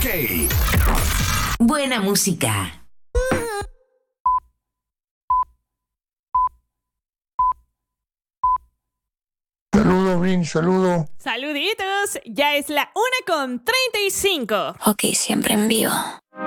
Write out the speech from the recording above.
Buena música. Saludos, Vin, saludos. Saluditos, ya es la 1:35. Ok, siempre en vivo.